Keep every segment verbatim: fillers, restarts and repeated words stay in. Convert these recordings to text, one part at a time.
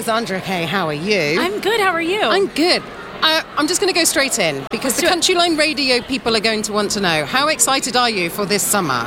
Alexandra Kay, how are you? I'm good, how are you? I'm good. Uh, I'm just going to go straight in because the Countryline Radio people are going to want to know, how excited are you for this summer?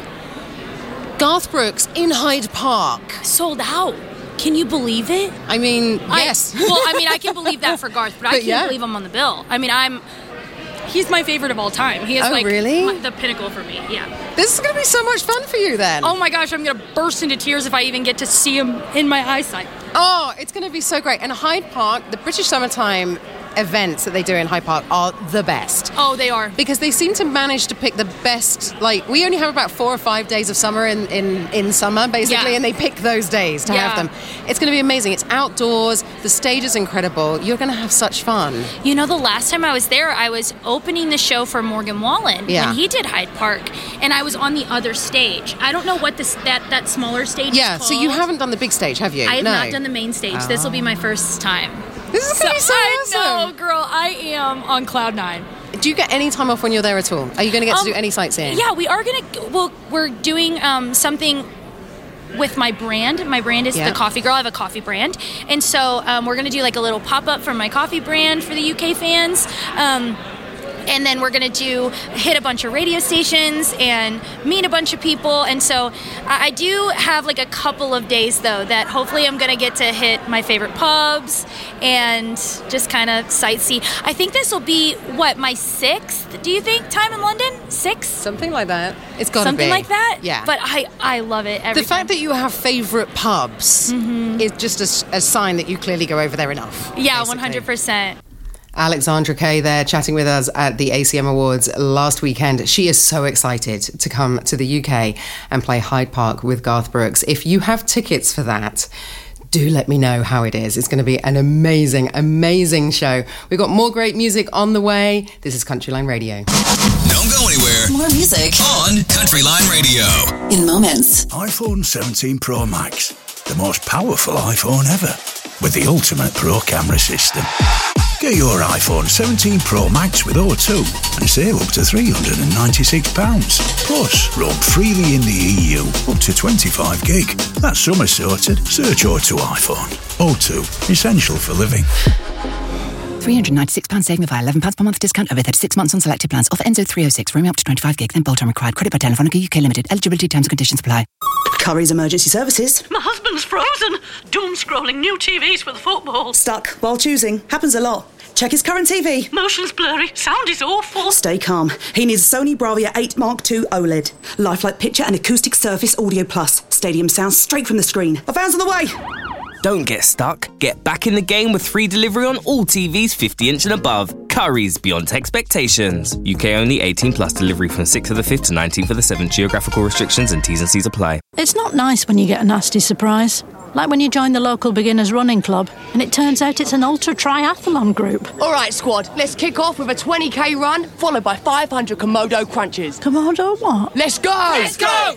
Garth Brooks in Hyde Park. Sold out. Can you believe it? I mean, yes. I, well, I mean, I can believe that for Garth, but, but I can't yeah. believe him on the bill. I mean, I'm... He's my favorite of all time. He is, oh, like, really? my, the pinnacle for me, yeah. This is going to be so much fun for you, then. Oh, my gosh, I'm going to burst into tears if I even get to see him in my eyesight. Oh, it's going to be so great. And Hyde Park, the British Summertime events that they do in Hyde Park are the best. Oh, they are. Because they seem to manage to pick the best, like, we only have about four or five days of summer in, in, in summer, basically, yeah. and they pick those days to yeah. have them. It's going to be amazing. It's outdoors. The stage is incredible. You're going to have such fun. You know, the last time I was there, I was opening the show for Morgan Wallen yeah. when he did Hyde Park, and I was on the other stage. I don't know what this that, that smaller stage yeah, is called. So you haven't done the big stage, have you? I have no. not done the main stage. Oh. This will be my first time. This is going to so, be so I awesome. I know, girl. I am on cloud nine. Do you get any time off when you're there at all? Are you going to get um, to do any sightseeing? Yeah, we are going to... Well, we're doing um, something with my brand. My brand is yeah. The Coffee Girl. I have a coffee brand. And so um, we're going to do like a little pop-up for my coffee brand for the U K fans. Um, and then we're going to do hit a bunch of radio stations and meet a bunch of people. And so I do have like a couple of days, though, that hopefully I'm going to get to hit my favorite pubs and just kind of sightsee. I think this will be, what, my sixth, do you think, time in London? Sixth? Something like that. It's got to be. Something like that? Yeah. But I, I love it every The fact time. that you have favourite pubs mm-hmm. is just a, a sign that you clearly go over there enough. Yeah, basically. one hundred percent. Alexandra Kay there chatting with us at the A C M Awards last weekend. She is so excited to come to the U K and play Hyde Park with Garth Brooks. If you have tickets for that, do let me know how it is. It's going to be an amazing, amazing show. We've got more great music on the way. This is Countryline Radio. Don't go anywhere. More music on Countryline Radio. In moments. iPhone seventeen Pro Max, the most powerful iPhone ever, with the ultimate pro camera system. Get your iPhone seventeen Pro Max with O two and save up to three hundred ninety-six pounds. Plus, roam freely in the E U up to twenty-five gig. That's summer sorted. Search O two iPhone. O two, essential for living. three hundred ninety-six pounds saving via eleven pounds per month discount over thirty-six months on selected plans. Offer ends oh three oh six. Roaming up to twenty-five gig, then bolt-on required. Credit by Telefonica U K Limited. Eligibility terms and conditions apply. Curry's Emergency Services. My husband's frozen. Doom scrolling new T Vs for the football. Stuck while choosing. Happens a lot. Check his current T V. Motion's blurry. Sound is awful. Stay calm. He needs a Sony Bravia eight Mark two OLED. Lifelike picture and acoustic surface audio plus. Stadium sound straight from the screen. A van's on the way. Don't get stuck. Get back in the game with free delivery on all T Vs fifty inch and above. Curry's, beyond expectations. U K only, eighteen plus. Delivery from sixth of the fifth to nineteenth of the seventh. Geographical restrictions and T's and C's apply. It's not nice when you get a nasty surprise. Like when you join the local beginners running club and it turns out it's an ultra triathlon group. All right, squad, let's kick off with a twenty k run, followed by five hundred Komodo crunches. Komodo what? Let's go! Let's go!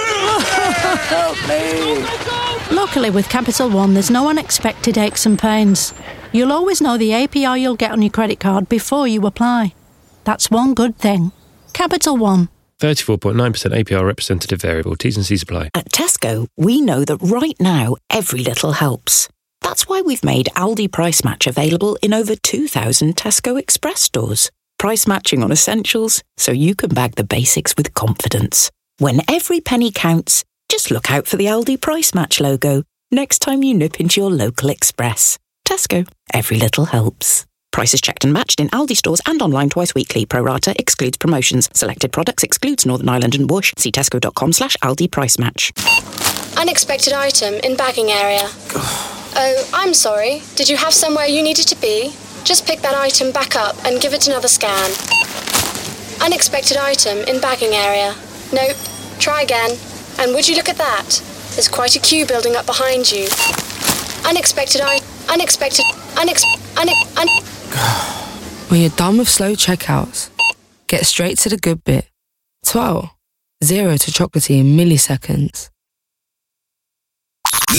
Help me! Luckily, with Capital One, there's no unexpected aches and pains. You'll always know the A P R you'll get on your credit card before you apply. That's one good thing. Capital One. thirty-four point nine percent A P R representative variable. T's and C's apply. At Tesco, we know that right now, every little helps. That's why we've made Aldi Price Match available in over two thousand Tesco Express stores. Price matching on essentials, so you can bag the basics with confidence. When every penny counts, just look out for the Aldi Price Match logo next time you nip into your local Express. Tesco, every little helps. Prices checked and matched in Aldi stores and online twice weekly. Pro rata excludes promotions. Selected products excludes Northern Ireland and Bush. See tesco.com slash Aldi Price Match. Unexpected item in bagging area. Oh, I'm sorry. Did you have somewhere you needed to be? Just pick that item back up and give it another scan. Unexpected item in bagging area. Nope. Try again. And would you look at that? There's quite a queue building up behind you. Unexpected I... Unexpected... Unex... Une... Un... When you're done with slow checkouts, get straight to the good bit. twelve. Zero to chocolatey in milliseconds.